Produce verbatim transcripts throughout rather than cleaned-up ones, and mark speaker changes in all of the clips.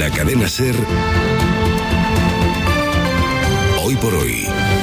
Speaker 1: la cadena SER, Hoy por Hoy,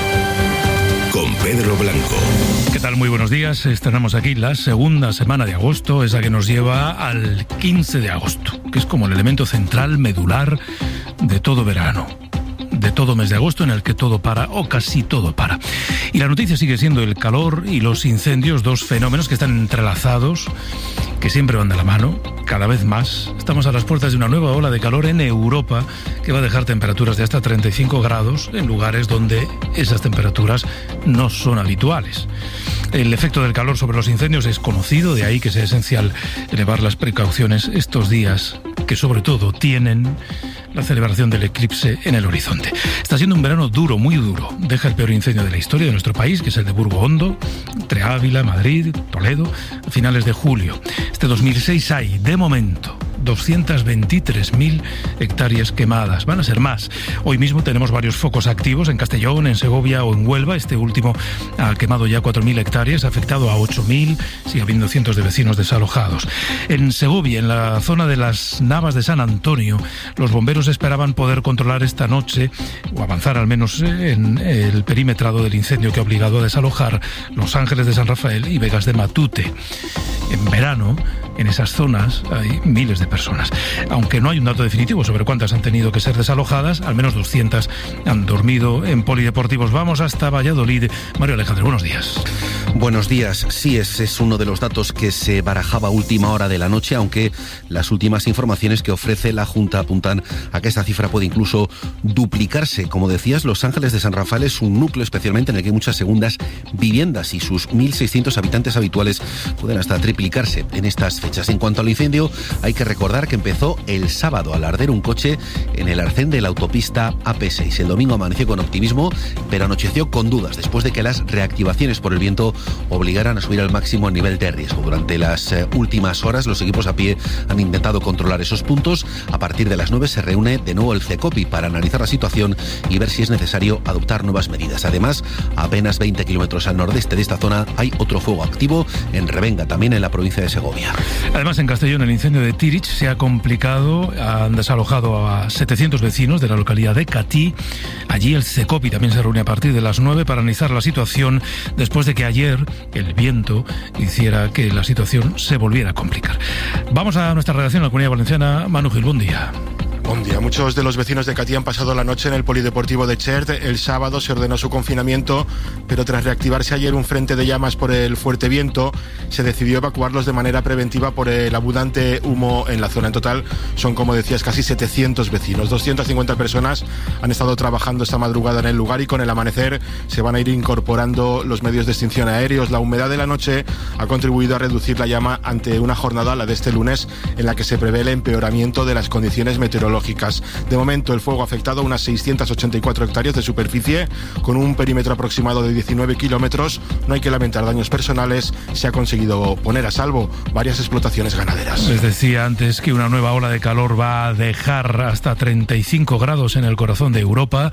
Speaker 1: con Pedro Blanco.
Speaker 2: ¿Qué tal? Muy buenos días. Estrenamos aquí la segunda semana de agosto, esa que nos lleva al quince de agosto, que es como el elemento central, medular de todo verano, de todo mes de agosto, en el que todo para, o casi todo para. Y la noticia sigue siendo el calor y los incendios, dos fenómenos que están entrelazados, que siempre van de la mano, cada vez más. Estamos a las puertas de una nueva ola de calor en Europa, que va a dejar temperaturas de hasta treinta y cinco grados en lugares donde esas temperaturas no son habituales. El efecto del calor sobre los incendios es conocido, de ahí que sea esencial elevar las precauciones estos días, que sobre todo tienen la celebración del eclipse en el horizonte. Está siendo un verano duro, muy duro. Deja el peor incendio de la historia de nuestro país, que es el de Burgo Hondo, entre Ávila, Madrid, Toledo, a finales de julio. Este dos mil seis hay, de momento, doscientas veintitrés mil hectáreas quemadas. Van a ser más. Hoy mismo tenemos varios focos activos en Castellón, en Segovia o en Huelva. Este último ha quemado ya cuatro mil hectáreas, ha afectado a ocho mil, sigue habiendo cientos de vecinos desalojados. En Segovia, en la zona de las Navas de San Antonio, los bomberos esperaban poder controlar esta noche, o avanzar al menos en el perímetro del incendio que ha obligado a desalojar Los Ángeles de San Rafael y Vegas de Matute. En verano, en esas zonas hay miles de personas. Aunque no hay un dato definitivo sobre cuántas han tenido que ser desalojadas, al menos doscientas han dormido en polideportivos. Vamos hasta Valladolid. Mario Alejandro, buenos días.
Speaker 3: Buenos días. Sí, ese es uno de los datos que se barajaba a última hora de la noche, aunque las últimas informaciones que ofrece la Junta apuntan a que esta cifra puede incluso duplicarse. Como decías, Los Ángeles de San Rafael es un núcleo especialmente en el que hay muchas segundas viviendas y sus mil seiscientos habitantes habituales pueden hasta triplicarse en estas fechas. En cuanto al incendio, hay que recordar que empezó el sábado al arder un coche en el arcén de la autopista A P seis. El domingo amaneció con optimismo, pero anocheció con dudas después de que las reactivaciones por el viento obligaran a subir al máximo el nivel de riesgo. Durante las eh, últimas horas, los equipos a pie han intentado controlar esos puntos. A partir de las nueve se reúne de nuevo el CECOPI para analizar la situación y ver si es necesario adoptar nuevas medidas. Además, a apenas veinte kilómetros al nordeste de esta zona hay otro fuego activo en Revenga, también en la provincia de Segovia.
Speaker 2: Además, en Castellón, el incendio de Tirich se ha complicado. Han desalojado a setecientos vecinos de la localidad de Catí. Allí el CECOPI también se reúne a partir de las nueve para analizar la situación después de que ayer el viento hiciera que la situación se volviera a complicar. Vamos a nuestra redacción en la Comunidad Valenciana. Manu Gil, buen día.
Speaker 4: Buen día. Muchos de los vecinos de Catí han pasado la noche en el polideportivo de Chert. El sábado se ordenó su confinamiento, pero tras reactivarse ayer un frente de llamas por el fuerte viento, se decidió evacuarlos de manera preventiva por el abundante humo en la zona. En total son, como decías, casi setecientos vecinos. doscientas cincuenta personas han estado trabajando esta madrugada en el lugar y con el amanecer se van a ir incorporando los medios de extinción aéreos. La humedad de la noche ha contribuido a reducir la llama ante una jornada, la de este lunes, en la que se prevé el empeoramiento de las condiciones meteorológicas. De momento, el fuego ha afectado a unas seiscientas ochenta y cuatro hectáreas de superficie, con un perímetro aproximado de diecinueve kilómetros. No hay que lamentar daños personales. Se ha conseguido poner a salvo varias explotaciones ganaderas.
Speaker 2: Les decía antes que una nueva ola de calor va a dejar hasta treinta y cinco grados en el corazón de Europa,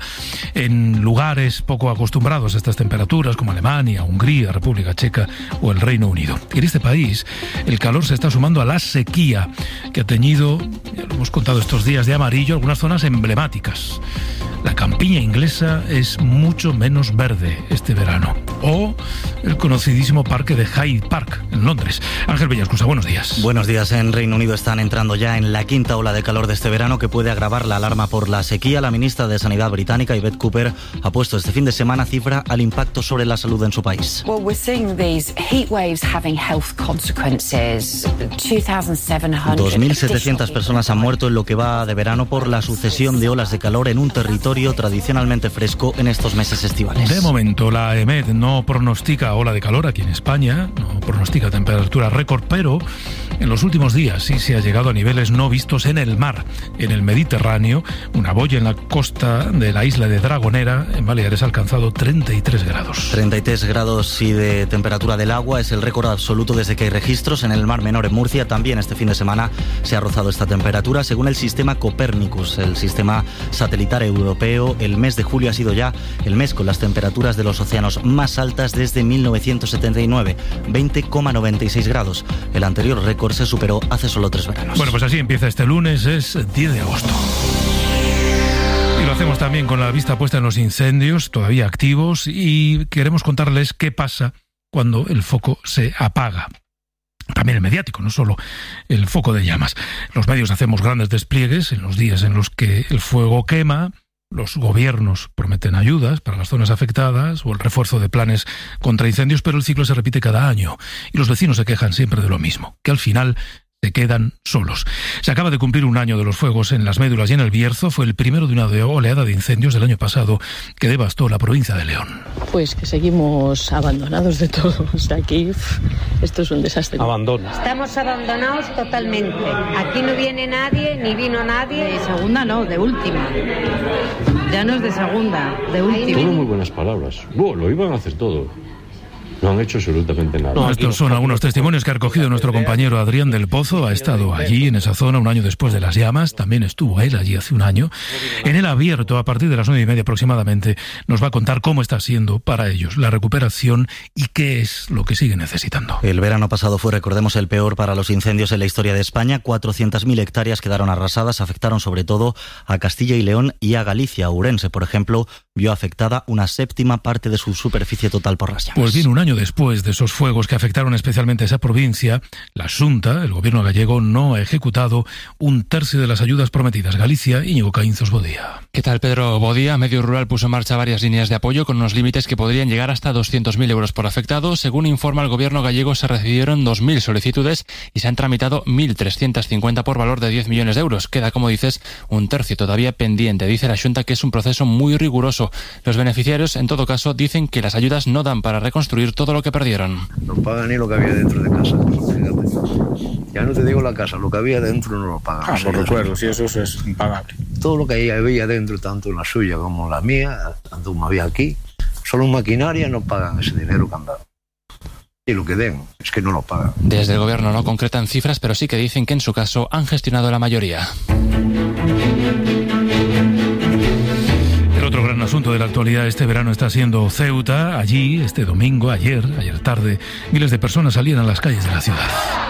Speaker 2: en lugares poco acostumbrados a estas temperaturas, como Alemania, Hungría, República Checa o el Reino Unido. Y en este país, el calor se está sumando a la sequía que ha teñido, ya lo hemos contado estos días, de amarillo algunas zonas emblemáticas. La campiña inglesa es mucho menos verde este verano. O el conocidísimo parque de Hyde Park, en Londres. Ángel Bellascusa, buenos días.
Speaker 5: Buenos días. En Reino Unido están entrando ya en la quinta ola de calor de este verano, que puede agravar la alarma por la sequía. La ministra de Sanidad británica, Yvette Cooper, ha puesto este fin de semana cifra al impacto sobre la salud en su país.
Speaker 6: Well, we're seeing these heat waves having health consequences.
Speaker 5: dos mil setecientas personas han muerto en lo que va de verano por la sucesión de olas de calor en un territorio tradicionalmente fresco en estos meses estivales.
Speaker 2: De momento, la E M E D no pronostica ola de calor aquí en España, no pronostica temperatura récord, pero en los últimos días sí se ha llegado a niveles no vistos en el mar. En el Mediterráneo, una boya en la costa de la isla de Dragonera, en Baleares, ha alcanzado treinta y tres grados.
Speaker 5: treinta y tres grados y de temperatura del agua es el récord absoluto desde que hay registros. En el Mar Menor, en Murcia, también este fin de semana se ha rozado esta temperatura. Según el sistema Copernicus, el sistema satelital europeo, el mes de julio ha sido ya el mes con las temperaturas de los océanos más altas desde mil novecientos setenta y nueve, veinte coma noventa y seis grados. El anterior récord récord se superó hace solo tres veranos.
Speaker 2: Bueno, pues así empieza este lunes, es diez de agosto. Y lo hacemos también con la vista puesta en los incendios todavía activos y queremos contarles qué pasa cuando el foco se apaga. También el mediático, no solo el foco de llamas. Los medios hacemos grandes despliegues en los días en los que el fuego quema. Los gobiernos prometen ayudas para las zonas afectadas o el refuerzo de planes contra incendios, pero el ciclo se repite cada año y los vecinos se quejan siempre de lo mismo, que al final se quedan solos. Se acaba de cumplir un año de los fuegos en Las Médulas y en el Bierzo. Fue el primero de una oleada de incendios del año pasado que devastó la provincia de León.
Speaker 7: Pues que seguimos abandonados de todo. O sea, aquí esto es un desastre.
Speaker 8: Abandono.
Speaker 9: Estamos abandonados totalmente. Aquí no viene nadie, ni vino nadie.
Speaker 7: De segunda no, de última. Ya no es de segunda, de última.
Speaker 8: Fueron muy buenas palabras. Bueno, lo iban a hacer todo. No han hecho absolutamente nada.
Speaker 2: No, estos son algunos testimonios que ha recogido nuestro compañero Adrián del Pozo. Ha estado allí, en esa zona, un año después de las llamas. También estuvo él allí hace un año. En el Abierto, a partir de las nueve y media aproximadamente, nos va a contar cómo está siendo para ellos la recuperación y qué es lo que siguen necesitando.
Speaker 5: El verano pasado fue, recordemos, el peor para los incendios en la historia de España. cuatrocientas mil hectáreas quedaron arrasadas. Afectaron sobre todo a Castilla y León y a Galicia. Ourense, por ejemplo, vio afectada una séptima parte de su superficie total por las llamas.
Speaker 2: Pues bien, un año después de esos fuegos que afectaron especialmente a esa provincia, la Xunta, el gobierno gallego, no ha ejecutado un tercio de las ayudas prometidas. Galicia, Íñigo Caínzos Bodía.
Speaker 10: ¿Qué tal, Pedro? Bodía, Medio Rural puso en marcha varias líneas de apoyo con unos límites que podrían llegar hasta doscientos mil euros por afectado. Según informa el gobierno gallego, se recibieron dos mil solicitudes y se han tramitado mil trescientos cincuenta por valor de diez millones de euros. Queda, como dices, un tercio todavía pendiente. Dice la Xunta que es un proceso muy riguroso. Los beneficiarios, en todo caso, dicen que las ayudas no dan para reconstruir todo lo que perdieron.
Speaker 11: No pagan ni lo que había dentro de casa. Fíjate. Ya no te digo la casa, lo que había dentro no lo pagan.
Speaker 8: Ah, lo recuerdo, sí, eso es impagable.
Speaker 11: Todo lo que había dentro, tanto la suya como la mía, tanto como había aquí, solo en maquinaria no pagan ese dinero que han dado. Y lo que den, es que no lo pagan.
Speaker 10: Desde el gobierno no concretan cifras, pero sí que dicen que en su caso han gestionado la mayoría.
Speaker 2: Otro gran asunto de la actualidad este verano está siendo Ceuta. Allí, este domingo, ayer, ayer tarde, miles de personas salían a las calles de la ciudad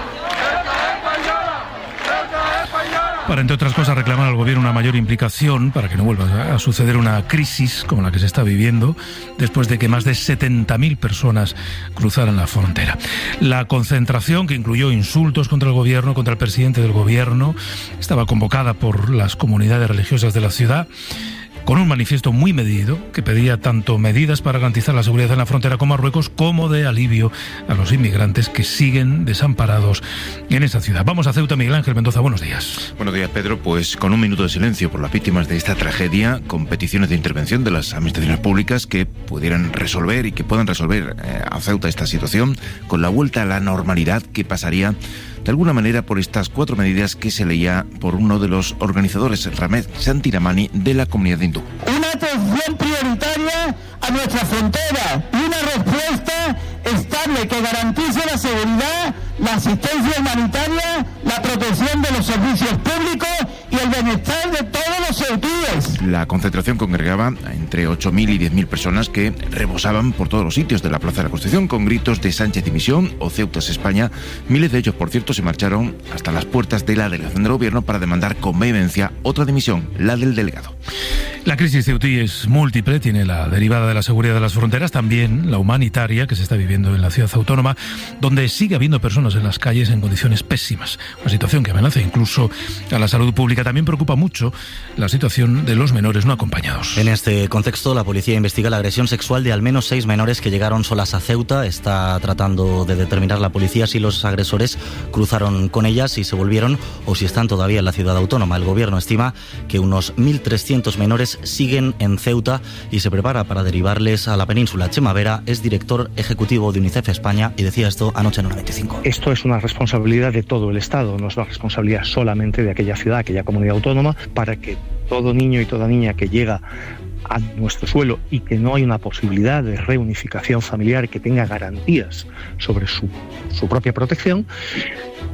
Speaker 2: para, entre otras cosas, reclamar al gobierno una mayor implicación para que no vuelva a suceder una crisis como la que se está viviendo después de que más de setenta mil personas cruzaran la frontera. La concentración, que incluyó insultos contra el gobierno, contra el presidente del gobierno, estaba convocada por las comunidades religiosas de la ciudad, con un manifiesto muy medido que pedía tanto medidas para garantizar la seguridad en la frontera con Marruecos como de alivio a los inmigrantes que siguen desamparados en esa ciudad. Vamos a Ceuta. Miguel Ángel Mendoza, buenos días.
Speaker 12: Buenos días, Pedro. Pues con un minuto de silencio por las víctimas de esta tragedia, con peticiones de intervención de las administraciones públicas que pudieran resolver y que puedan resolver eh, a Ceuta esta situación, con la vuelta a la normalidad que pasaría de alguna manera por estas cuatro medidas que se leía por uno de los organizadores, Ramed Santiramani, de la comunidad hindú.
Speaker 13: Una atención prioritaria a nuestra frontera y una respuesta estable que garantice la seguridad, la asistencia humanitaria, la protección de los servicios públicos y el bienestar de todos los ceutíes.
Speaker 12: La concentración congregaba entre ocho mil y diez mil personas que rebosaban por todos los sitios de la Plaza de la Constitución con gritos de Sánchez dimisión o Ceuta es España. Miles de ellos, por cierto, se marcharon hasta las puertas de la delegación del gobierno para demandar con vehemencia otra dimisión, la del delegado.
Speaker 2: La crisis ceutí es múltiple, tiene la derivada de la seguridad de las fronteras, también la humanitaria que se está viviendo en la ciudad autónoma, donde sigue habiendo personas en las calles en condiciones pésimas, una situación que amenaza incluso a la salud pública. También preocupa mucho la situación de los menores no acompañados.
Speaker 5: En este contexto, la policía investiga la agresión sexual de al menos seis menores que llegaron solas a Ceuta. Está tratando de determinar la policía si los agresores cruzaron con ellas, si se volvieron o si están todavía en la ciudad autónoma. El gobierno estima que unos mil trescientos menores siguen en Ceuta y se prepara para derivarles a la península. Chema Vera es director ejecutivo de UNICEF España y decía esto anoche en noventa y cinco.
Speaker 14: Esto es una responsabilidad de todo el Estado, no es una responsabilidad solamente de aquella ciudad, aquella comunidad autónoma, para que todo niño y toda niña que llega a nuestro suelo y que no hay una posibilidad de reunificación familiar, que tenga garantías sobre su, su propia protección,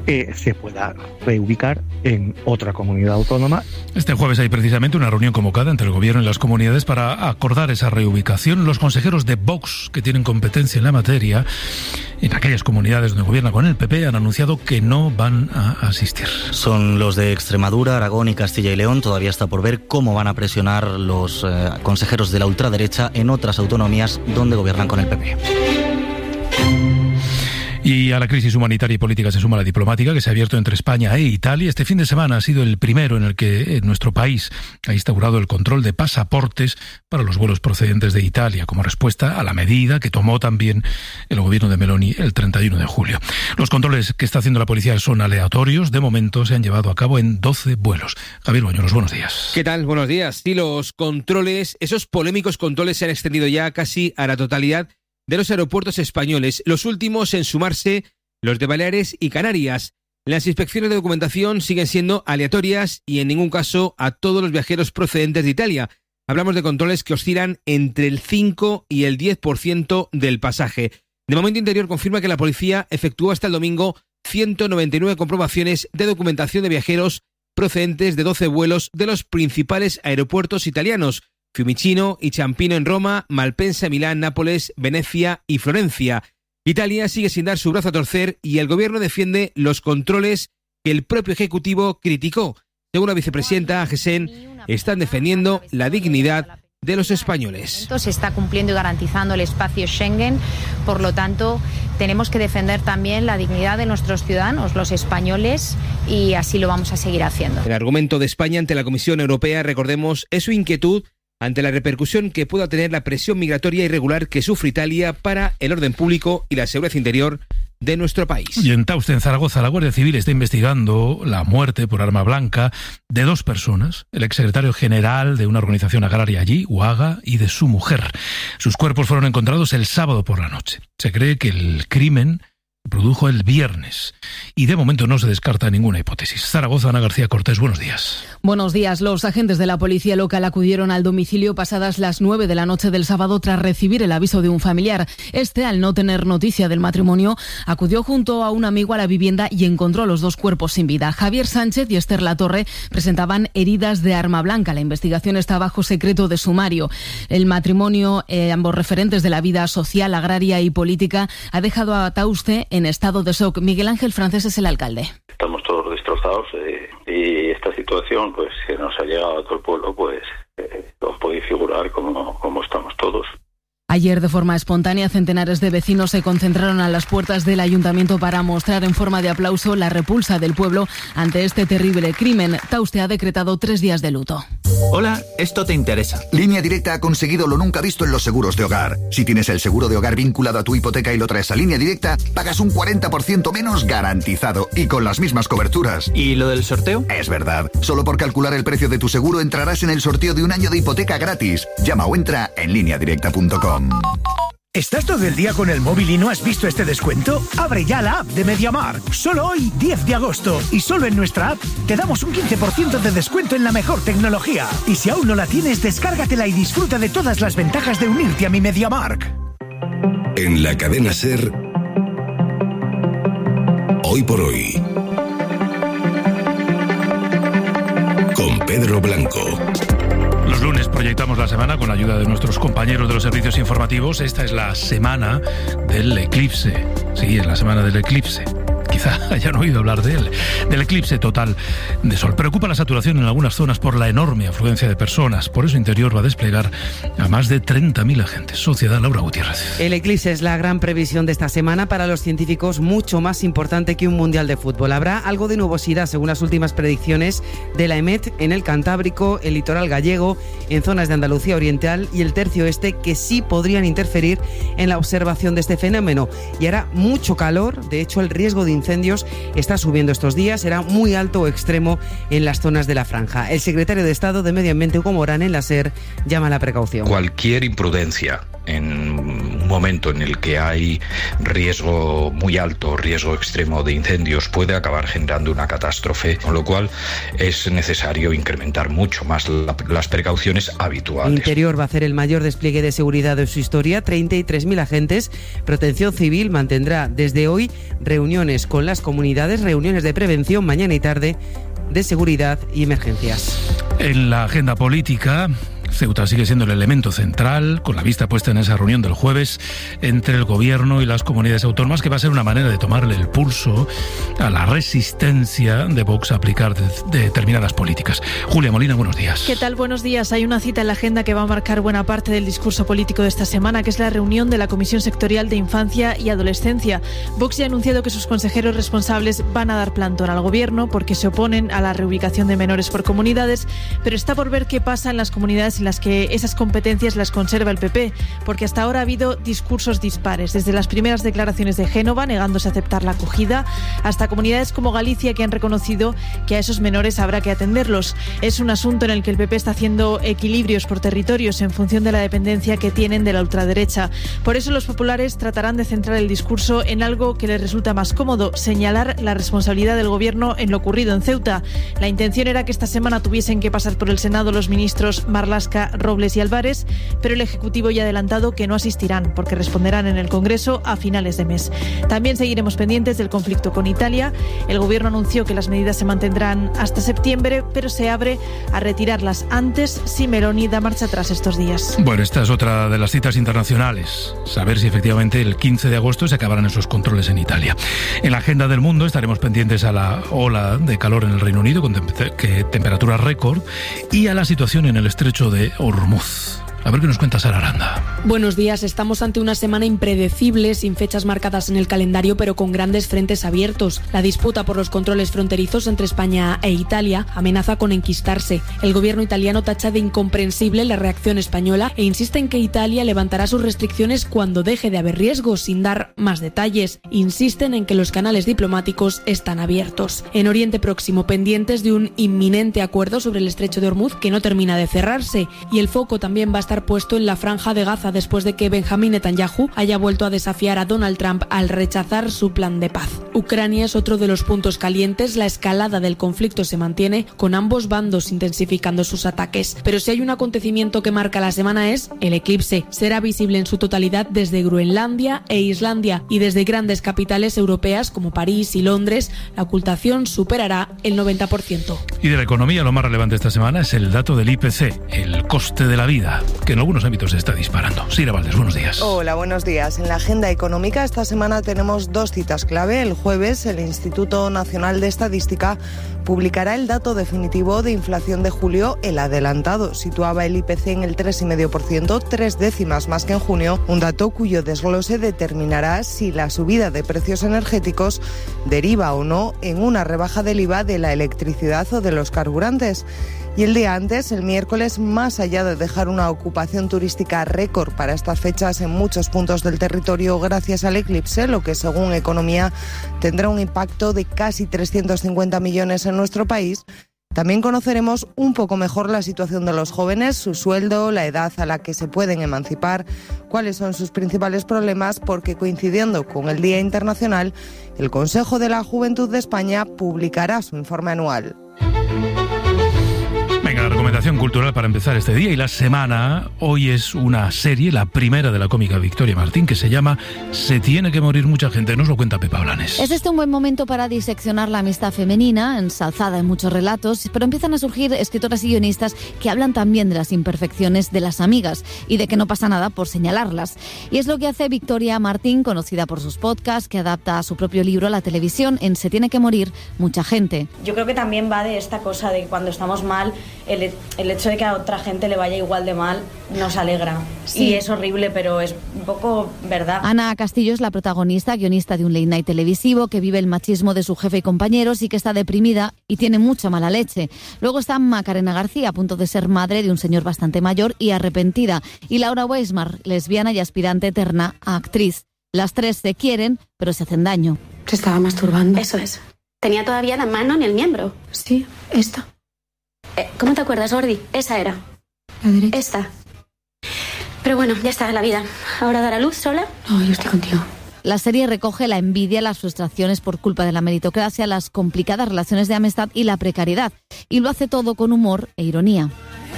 Speaker 14: eh, se pueda reubicar en otra comunidad autónoma.
Speaker 2: Este jueves hay precisamente una reunión convocada entre el Gobierno y las comunidades para acordar esa reubicación. Los consejeros de Vox, que tienen competencia en la materia, en aquellas comunidades donde gobierna con el P P, han anunciado que no van a asistir.
Speaker 5: Son los de Extremadura, Aragón y Castilla y León. Todavía está por ver cómo van a presionar los eh, consejeros de la ultraderecha en otras autonomías donde gobiernan con el P P.
Speaker 2: Y a la crisis humanitaria y política se suma la diplomática que se ha abierto entre España e Italia. Este fin de semana ha sido el primero en el que nuestro país ha instaurado el control de pasaportes para los vuelos procedentes de Italia, como respuesta a la medida que tomó también el gobierno de Meloni el treinta y uno de julio. Los controles que está haciendo la policía son aleatorios. De momento se han llevado a cabo en doce vuelos. Javier Bañuelos, buenos días.
Speaker 15: ¿Qué tal? Buenos días. Sí, los controles, esos polémicos controles se han extendido ya casi a la totalidad de los aeropuertos españoles, los últimos en sumarse los de Baleares y Canarias. Las inspecciones de documentación siguen siendo aleatorias y en ningún caso a todos los viajeros procedentes de Italia. Hablamos de controles que oscilan entre el cinco y el diez por ciento del pasaje. De momento Interior confirma que la policía efectuó hasta el domingo ciento noventa y nueve comprobaciones de documentación de viajeros procedentes de doce vuelos de los principales aeropuertos italianos: Fiumicino y Ciampino en Roma, Malpensa, Milán, Nápoles, Venecia y Florencia. Italia sigue sin dar su brazo a torcer y el gobierno defiende los controles que el propio Ejecutivo criticó. Según la vicepresidenta Agesen, están defendiendo la dignidad de los españoles.
Speaker 16: Se está cumpliendo y garantizando el espacio Schengen, por lo tanto tenemos que defender también la dignidad de nuestros ciudadanos, los españoles, y así lo vamos a seguir haciendo.
Speaker 15: El argumento de España ante la Comisión Europea, recordemos, es su inquietud ante la repercusión que pueda tener la presión migratoria irregular que sufre Italia para el orden público y la seguridad interior de nuestro país.
Speaker 2: Y en Tauste, en Zaragoza, la Guardia Civil está investigando la muerte por arma blanca de dos personas, el exsecretario general de una organización agraria allí, Uaga, y de su mujer. Sus cuerpos fueron encontrados el sábado por la noche. Se cree que el crimen produjo el viernes y de momento no se descarta ninguna hipótesis. Zaragoza, Ana García Cortés, buenos días.
Speaker 17: Buenos días. Los agentes de la policía local acudieron al domicilio pasadas las nueve de la noche del sábado tras recibir el aviso de un familiar. Este, al no tener noticia del matrimonio, acudió junto a un amigo a la vivienda y encontró los dos cuerpos sin vida. Javier Sánchez y Esther Latorre presentaban heridas de arma blanca. La investigación está bajo secreto de sumario. El matrimonio, eh, ambos referentes de la vida social, agraria y política, ha dejado a Tauste en estado de shock. Miguel Ángel Francés es el alcalde.
Speaker 18: Estamos todos destrozados eh, y esta situación pues que nos ha llegado a todo el pueblo, pues eh, os podéis figurar cómo, cómo estamos todos.
Speaker 17: Ayer, de forma espontánea, centenares de vecinos se concentraron a las puertas del ayuntamiento para mostrar en forma de aplauso la repulsa del pueblo ante este terrible crimen. Tauste ha decretado tres días de luto.
Speaker 19: Hola, esto te interesa. Línea Directa ha conseguido lo nunca visto en los seguros de hogar. Si tienes el seguro de hogar vinculado a tu hipoteca y lo traes a Línea Directa, pagas un cuarenta por ciento menos garantizado y con las mismas coberturas. ¿Y lo del sorteo? Es verdad. Solo por calcular el precio de tu seguro entrarás en el sorteo de un año de hipoteca gratis. Llama o entra en línea directa punto com.
Speaker 20: ¿Estás todo el día con el móvil y no has visto este descuento? Abre ya la app de MediaMarkt. Solo hoy, diez de agosto, y solo en nuestra app, te damos un quince por ciento de descuento en la mejor tecnología. Y si aún no la tienes, descárgatela y disfruta de todas las ventajas de unirte a mi MediaMarkt.
Speaker 1: En la cadena SER, Hoy por Hoy, con Pedro Blanco.
Speaker 2: Los lunes proyectamos la semana con la ayuda de nuestros compañeros de los servicios informativos. Esta es la semana del eclipse. Sí, es la semana del eclipse. Quizá hayan oído hablar de él, del eclipse total de sol. Preocupa la saturación en algunas zonas por la enorme afluencia de personas. Por eso Interior va a desplegar a más de treinta mil agentes. Sociedad, Laura Gutiérrez.
Speaker 21: El eclipse es la gran previsión de esta semana para los científicos, mucho más importante que un mundial de fútbol. Habrá algo de nubosidad según las últimas predicciones de la EMET en el Cantábrico, el litoral gallego, en zonas de Andalucía Oriental y el tercio oeste, que sí podrían interferir en la observación de este fenómeno. Y hará mucho calor. De hecho, el riesgo de incendios está subiendo estos días, será muy alto o extremo en las zonas de la franja. El secretario de Estado de Medio Ambiente, Hugo Morán, en la SER, llama a la precaución.
Speaker 22: Cualquier imprudencia en
Speaker 3: un momento en el que hay riesgo muy alto, riesgo extremo de incendios, puede acabar generando una catástrofe, con lo cual es necesario incrementar mucho más la, las precauciones habituales.
Speaker 21: Interior va a hacer el mayor despliegue de seguridad de su historia, treinta y tres mil agentes. Protección Civil mantendrá desde hoy reuniones con las comunidades, reuniones de prevención mañana y tarde, de seguridad y emergencias.
Speaker 2: En la agenda política, Ceuta sigue siendo el elemento central, con la vista puesta en esa reunión del jueves entre el Gobierno y las comunidades autónomas, que va a ser una manera de tomarle el pulso a la resistencia de Vox a aplicar de, de determinadas políticas. Julia Molina, buenos días.
Speaker 22: ¿Qué tal? Buenos días. Hay una cita en la agenda que va a marcar buena parte del discurso político de esta semana, que es la reunión de la Comisión Sectorial de Infancia y Adolescencia. Vox ya ha anunciado que sus consejeros responsables van a dar plantón al Gobierno porque se oponen a la reubicación de menores por comunidades, pero está por ver qué pasa en las comunidades en las que esas competencias las conserva el P P, porque hasta ahora ha habido discursos dispares, desde las primeras declaraciones de Génova negándose a aceptar la acogida, hasta comunidades como Galicia que han reconocido que a esos menores habrá que atenderlos. Es un asunto en el que el P P está haciendo equilibrios por territorios en función de la dependencia que tienen de la ultraderecha. Por eso los populares tratarán de centrar el discurso en algo que les resulta más cómodo, señalar la responsabilidad del Gobierno en lo ocurrido en Ceuta. La intención era que esta semana tuviesen que pasar por el Senado los ministros Marlaska, Robles y Álvarez, pero el Ejecutivo ya ha adelantado que no asistirán porque responderán en el Congreso a finales de mes. También seguiremos pendientes del conflicto con Italia. El Gobierno anunció que las medidas se mantendrán hasta septiembre, pero se abre a retirarlas antes si Meloni da marcha atrás estos días.
Speaker 2: Bueno, esta es otra de las citas internacionales. Saber si efectivamente el quince de agosto se acabarán esos controles en Italia. En la agenda del mundo estaremos pendientes a la ola de calor en el Reino Unido con tem- que temperaturas récord y a la situación en el estrecho de Hormuz. A ver qué nos cuenta Sara Aranda.
Speaker 23: Buenos días. Estamos ante una semana impredecible, sin fechas marcadas en el calendario, pero con grandes frentes abiertos. La disputa por los controles fronterizos entre España e Italia amenaza con enquistarse. El gobierno italiano tacha de incomprensible la reacción española e insiste en que Italia levantará sus restricciones cuando deje de haber riesgos, sin dar más detalles. Insisten en que los canales diplomáticos están abiertos. En Oriente Próximo, pendientes de un inminente acuerdo sobre el estrecho de Hormuz que no termina de cerrarse. Y el foco también va a estar puesto en la franja de Gaza después de que Benjamín Netanyahu haya vuelto a desafiar a Donald Trump al rechazar su plan de paz. Ucrania es otro de los puntos calientes. La escalada del conflicto se mantiene, con ambos bandos intensificando sus ataques. Pero si hay un acontecimiento que marca la semana es el eclipse. Será visible en su totalidad desde Groenlandia e Islandia, y desde grandes capitales europeas como París y Londres la ocultación superará el noventa por ciento.
Speaker 2: Y de la economía, lo más relevante esta semana es el dato del I P C, el coste de la vida, que en algunos ámbitos se está disparando. Sira Valdés, buenos días.
Speaker 24: Hola, buenos días. En la agenda económica esta semana tenemos dos citas clave. El jueves, el Instituto Nacional de Estadística publicará el dato definitivo de inflación de julio. El adelantado situaba el I P C en el tres coma cinco por ciento, tres décimas más que en junio, un dato cuyo desglose determinará si la subida de precios energéticos deriva o no en una rebaja del I V A de la electricidad o de los carburantes. Y el día antes, el miércoles, más allá de dejar una ocupación turística récord para estas fechas en muchos puntos del territorio gracias al eclipse, lo que según Economía tendrá un impacto de casi trescientos cincuenta millones en nuestro país, también conoceremos un poco mejor la situación de los jóvenes, su sueldo, la edad a la que se pueden emancipar, cuáles son sus principales problemas, porque coincidiendo con el Día Internacional, el Consejo de la Juventud de España publicará su informe anual.
Speaker 2: Venga, la recomendación cultural para empezar este día y la semana. Hoy es una serie, la primera de la cómica Victoria Martín, que se llama Se tiene que morir mucha gente. Nos lo cuenta Pepa Blanes.
Speaker 25: Es este un buen momento para diseccionar la amistad femenina, ensalzada en muchos relatos, pero empiezan a surgir escritoras y guionistas que hablan también de las imperfecciones de las amigas y de que no pasa nada por señalarlas. Y es lo que hace Victoria Martín, conocida por sus podcasts, que adapta a su propio libro a la televisión en Se tiene que morir mucha gente.
Speaker 26: Yo creo que también va de esta cosa de que cuando estamos mal, El, el hecho de que a otra gente le vaya igual de mal nos alegra. Sí. Y es horrible, pero es un poco verdad.
Speaker 25: Ana Castillo es la protagonista, guionista de un late night televisivo, que vive el machismo de su jefe y compañeros y que está deprimida y tiene mucha mala leche. Luego está Macarena García, a punto de ser madre de un señor bastante mayor y arrepentida. Y Laura Weismar, lesbiana y aspirante eterna a actriz. Las tres se quieren, pero se hacen daño.
Speaker 27: Se estaba masturbando. Eso es. Tenía todavía la mano en el miembro. Sí, esta. ¿Cómo te acuerdas, Gordi? Esa era. La derecha. Esta. Pero bueno, ya está la vida. Ahora dar a luz sola. No, yo estoy contigo.
Speaker 25: La serie recoge la envidia, las frustraciones por culpa de la meritocracia, las complicadas relaciones de amistad y la precariedad. Y lo hace todo con humor e ironía.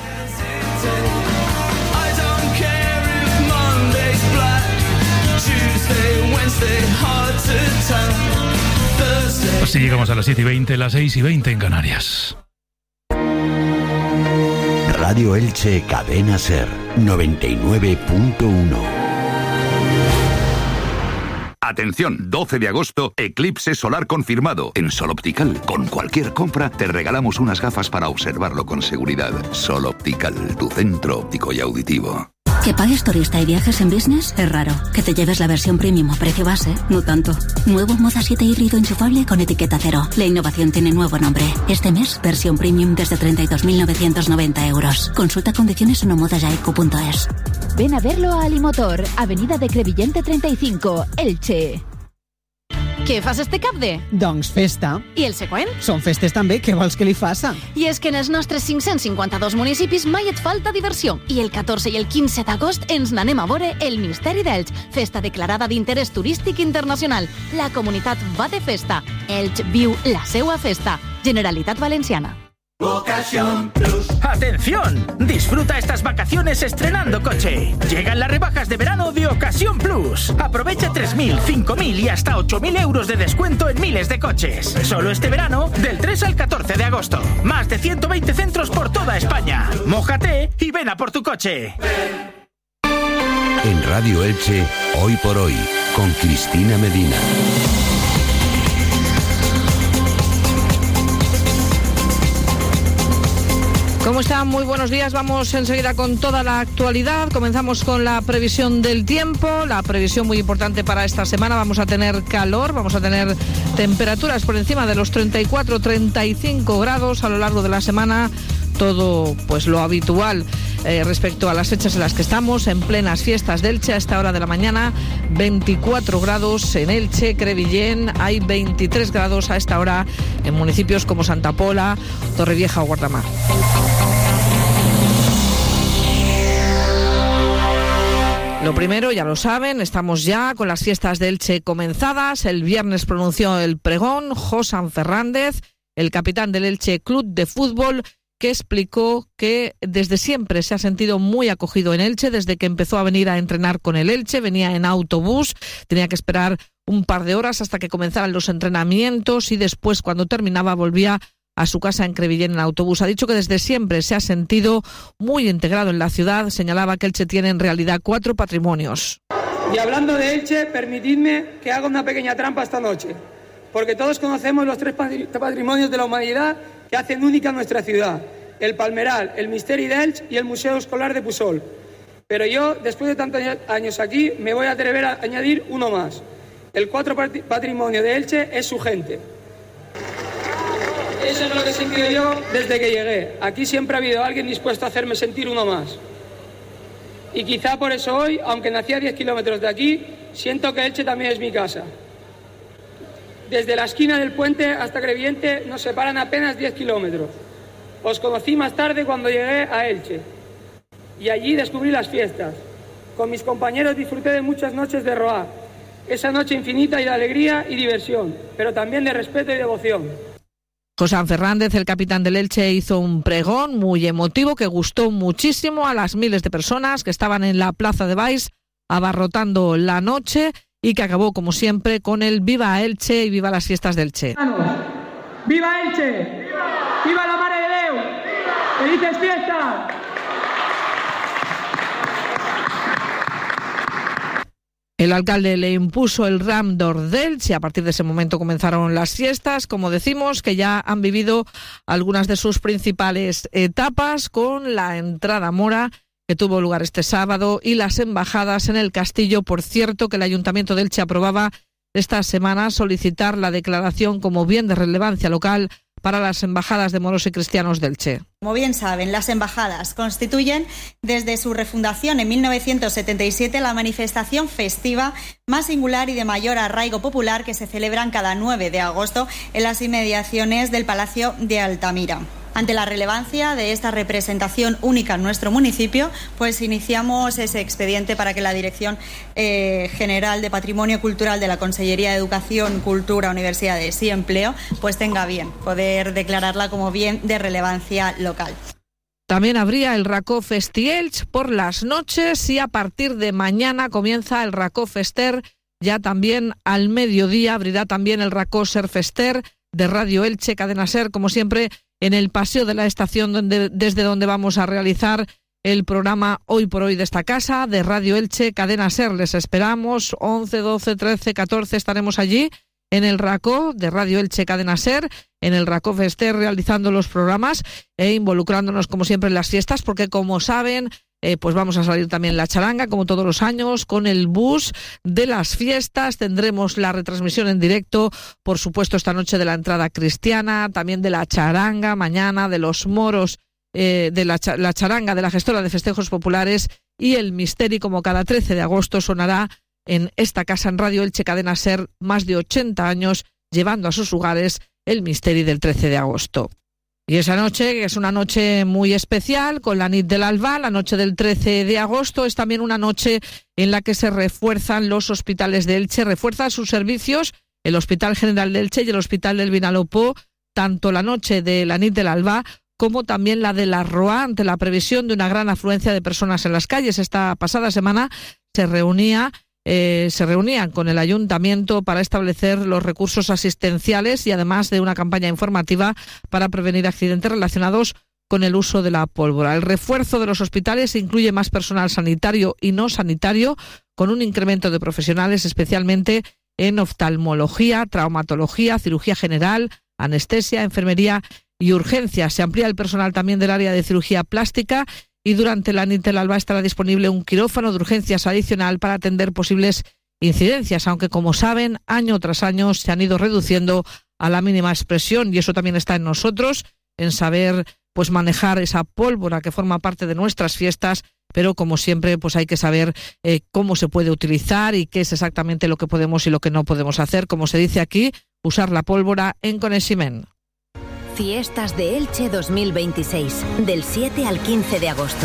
Speaker 2: Así llegamos a las siete y veinte, las seis y veinte en Canarias.
Speaker 4: Radio Elche, Cadena Ser, noventa y nueve punto uno.
Speaker 6: Atención, doce de agosto, eclipse solar confirmado. En Sol Optical, con cualquier compra, te regalamos unas gafas para observarlo con seguridad. Sol Optical, tu centro óptico y auditivo.
Speaker 7: Que pagues turista y viajes en business es raro. Que te lleves la versión premium a precio base, no tanto. Nuevo Moda siete híbrido enchufable con etiqueta cero. La innovación tiene nuevo nombre. Este mes, versión premium desde treinta y dos mil novecientos noventa euros. Consulta condiciones en omodajaico punto es.
Speaker 25: Ven a verlo a Alimotor, Avenida de Crevillente treinta y cinco, Elche. Què fas este cap de?
Speaker 8: Doncs festa.
Speaker 25: I el següent?
Speaker 8: Són festes també, què vols que li faça?
Speaker 25: I és que en els nostres cinc-cents cinquanta-dos municipis mai et falta diversió. I el catorze i el quinze d'agost ens n'anem a veure el Misteri d'Elx, festa declarada d'interès turístic internacional. La comunitat va de festa. Elx viu la seua festa. Generalitat Valenciana.
Speaker 20: Ocasión Plus. ¡Atención! Disfruta estas vacaciones estrenando coche. Llegan las rebajas de verano de Ocasión Plus. Aprovecha tres mil, cinco mil y hasta ocho mil euros de descuento en miles de coches. Solo este verano, del tres al catorce de agosto. Más de ciento veinte centros por toda España. Mójate y ven a por tu coche.
Speaker 1: En Radio Elche, Hoy por Hoy, con Cristina Medina.
Speaker 9: ¿Cómo están? Muy buenos días. Vamos enseguida con toda la actualidad. Comenzamos con la previsión del tiempo. La previsión muy importante para esta semana. Vamos a tener calor, vamos a tener temperaturas por encima de los treinta y cuatro, treinta y cinco grados a lo largo de la semana. Todo pues lo habitual eh, respecto a las fechas en las que estamos, en plenas fiestas de Elche. A esta hora de la mañana, veinticuatro grados en Elche, Crevillén, hay veintitrés grados a esta hora en municipios como Santa Pola, Torrevieja o Guardamar. Lo primero, ya lo saben, estamos ya con las fiestas de Elche comenzadas. El viernes pronunció el pregón Josan Fernández, el capitán del Elche Club de Fútbol, que explicó que desde siempre se ha sentido muy acogido en Elche, desde que empezó a venir a entrenar con el Elche, venía en autobús, tenía que esperar un par de horas hasta que comenzaran los entrenamientos y después, cuando terminaba, volvía a su casa en Crevillén en autobús. Ha dicho que desde siempre se ha sentido muy integrado en la ciudad. Señalaba que Elche tiene en realidad cuatro patrimonios.
Speaker 10: Y hablando de Elche, permitidme que haga una pequeña trampa esta noche, porque todos conocemos los tres patrimonios de la humanidad que hacen única nuestra ciudad: el Palmeral, el Misteri d'Elx y el Museo Escolar de Pusol. Pero yo, después de tantos años aquí, me voy a atrever a añadir uno más. El cuarto patrimonio de Elche es su gente. Eso es lo que he sentido yo desde que llegué. Aquí siempre ha habido alguien dispuesto a hacerme sentir uno más. Y quizá por eso hoy, aunque nací a diez kilómetros de aquí, siento que Elche también es mi casa. Desde la esquina del puente hasta Crevillente nos separan apenas diez kilómetros. Os conocí más tarde cuando llegué a Elche. Y allí descubrí las fiestas. Con mis compañeros disfruté de muchas noches de Roa. Esa noche infinita y de alegría y diversión, pero también de respeto y devoción.
Speaker 9: Josan Fernández, el capitán del Elche, hizo un pregón muy emotivo que gustó muchísimo a las miles de personas que estaban en la Plaza de Baix abarrotando la noche, y que acabó, como siempre, con el Viva Elche y Viva las fiestas de Elche.
Speaker 10: ¡Viva Elche! ¡Viva, ¡Viva la Mare de Déu! ¡Viva! ¡Felices fiestas!
Speaker 9: El alcalde le impuso el Ram d'Or d'Elche y a partir de ese momento comenzaron las fiestas, como decimos, que ya han vivido algunas de sus principales etapas, con la entrada mora que tuvo lugar este sábado y las embajadas en el castillo. Por cierto, que el Ayuntamiento de Elche aprobaba esta semana solicitar la declaración como bien de relevancia local para las embajadas de moros y cristianos de Elche.
Speaker 11: Como bien saben, las embajadas constituyen desde su refundación en mil novecientos setenta y siete la manifestación festiva más singular y de mayor arraigo popular que se celebran cada nueve de agosto en las inmediaciones del Palacio de Altamira. Ante la relevancia de esta representación única en nuestro municipio, pues iniciamos ese expediente para que la Dirección eh, General de Patrimonio Cultural de la Consellería de Educación, Cultura, Universidades y Empleo pues tenga bien poder declararla como bien de relevancia local.
Speaker 9: También habría el Racó Festielch por las noches y a partir de mañana comienza el Racó Fester. Ya también al mediodía abrirá también el Racó Ser Fester de Radio Elche, Cadena Ser, como siempre, en el paseo de la estación donde, desde donde vamos a realizar el programa Hoy por Hoy de esta casa, de Radio Elche, Cadena Ser. Les esperamos, once, doce, trece, catorce estaremos allí en el Racó de Radio Elche, Cadena Ser, en el Racó Fester, realizando los programas e involucrándonos como siempre en las fiestas, porque como saben, eh, pues vamos a salir también la charanga, como todos los años, con el bus de las fiestas. Tendremos la retransmisión en directo, por supuesto, esta noche de la entrada cristiana, también de la charanga, mañana de los moros, eh, de la, la charanga de la gestora de festejos populares y el Misteri, como cada trece de agosto, sonará en esta casa, en Radio Elche, Cadena Ser, más de ochenta años, llevando a sus hogares el Misteri del trece de agosto. Y esa noche, que es una noche muy especial, con la nit del Alba, la noche del trece de agosto, es también una noche en la que se refuerzan los hospitales de Elche, refuerzan sus servicios el Hospital General de Elche y el Hospital del Vinalopó, tanto la noche de la nit del Alba como también la de la Roa, ante la previsión de una gran afluencia de personas en las calles. Esta pasada semana se reunía Eh, se reunían con el ayuntamiento para establecer los recursos asistenciales y además de una campaña informativa para prevenir accidentes relacionados con el uso de la pólvora. El refuerzo de los hospitales incluye más personal sanitario y no sanitario, con un incremento de profesionales especialmente en oftalmología, traumatología, cirugía general, anestesia, enfermería y urgencias. Se amplía el personal también del área de cirugía plástica y durante la nit del Alba estará disponible un quirófano de urgencias adicional para atender posibles incidencias, aunque como saben, año tras año se han ido reduciendo a la mínima expresión, y eso también está en nosotros, en saber pues manejar esa pólvora que forma parte de nuestras fiestas, pero como siempre pues hay que saber eh, cómo se puede utilizar y qué es exactamente lo que podemos y lo que no podemos hacer. Como se dice aquí, usar la pólvora en coneixement.
Speaker 5: Fiestas de Elche dos mil veintiséis, del siete al quince de agosto.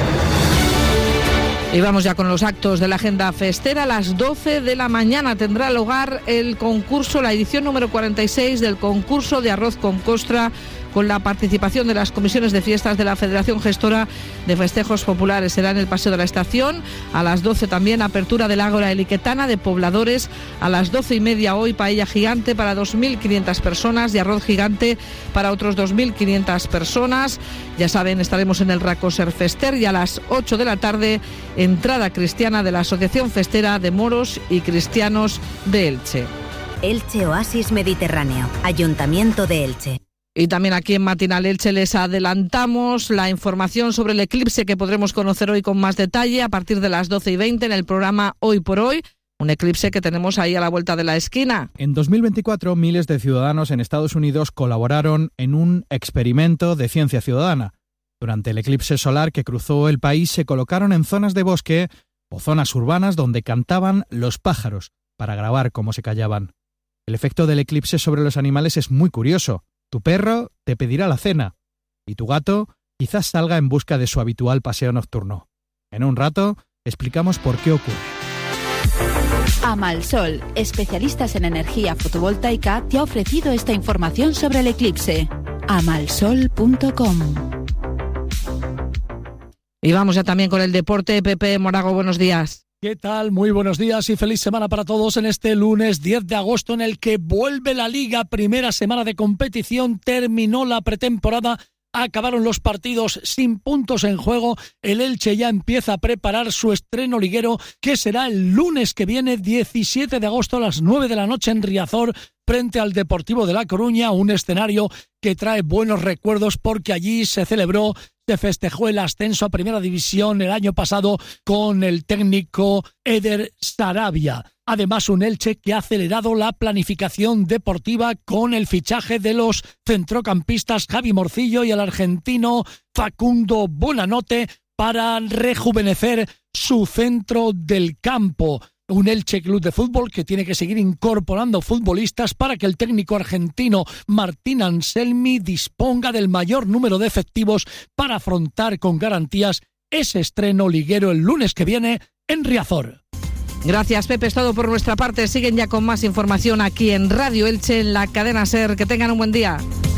Speaker 9: Y vamos ya con los actos de la agenda festera. A las doce de la mañana tendrá lugar el concurso, la edición número cuarenta y seis del concurso de arroz con costra, con la participación de las comisiones de fiestas de la Federación Gestora de Festejos Populares. Será en el Paseo de la Estación. A las doce también apertura del Ágora Eliquetana de Pobladores. A las doce y media hoy paella gigante para dos mil quinientas personas y arroz gigante para otros dos mil quinientas personas. Ya saben, estaremos en el Racó Ser Fester, y a las ocho de la tarde entrada cristiana de la Asociación Festera de Moros y Cristianos de Elche.
Speaker 5: Elche Oasis Mediterráneo, Ayuntamiento de Elche.
Speaker 9: Y también aquí en Matinal Elche les adelantamos la información sobre el eclipse que podremos conocer hoy con más detalle a partir de las doce y veinte en el programa Hoy por Hoy. Un eclipse que tenemos ahí a la vuelta de la esquina.
Speaker 12: En dos mil veinticuatro, miles de ciudadanos en Estados Unidos colaboraron en un experimento de ciencia ciudadana. Durante el eclipse solar que cruzó el país, se colocaron en zonas de bosque o zonas urbanas donde cantaban los pájaros para grabar cómo se callaban. El efecto del eclipse sobre los animales es muy curioso. Tu perro te pedirá la cena y tu gato quizás salga en busca de su habitual paseo nocturno. En un rato explicamos por qué ocurre.
Speaker 13: Amalsol, especialistas en energía fotovoltaica, te ha ofrecido esta información sobre el eclipse. amalsol punto com.
Speaker 9: Y vamos ya también con el deporte. Pepe Morago, buenos días.
Speaker 14: ¿Qué tal? Muy buenos días y feliz semana para todos en este lunes diez de agosto, en el que vuelve la Liga, primera semana de competición, terminó la pretemporada, acabaron los partidos sin puntos en juego. El Elche ya empieza a preparar su estreno liguero, que será el lunes que viene, diecisiete de agosto a las nueve de la noche en Riazor, frente al Deportivo de La Coruña, un escenario que trae buenos recuerdos porque allí se celebró, se festejó el ascenso a Primera División el año pasado con el técnico Eder Sarabia. Además, un Elche que ha acelerado la planificación deportiva con el fichaje de los centrocampistas Javi Morcillo y el argentino Facundo Bonanote para rejuvenecer su centro del campo. Un Elche Club de Fútbol que tiene que seguir incorporando futbolistas para que el técnico argentino Martín Anselmi disponga del mayor número de efectivos para afrontar con garantías ese estreno liguero el lunes que viene en Riazor.
Speaker 9: Gracias, Pepe, es todo por nuestra parte. Siguen ya con más información aquí en Radio Elche, en la cadena SER. Que tengan un buen día.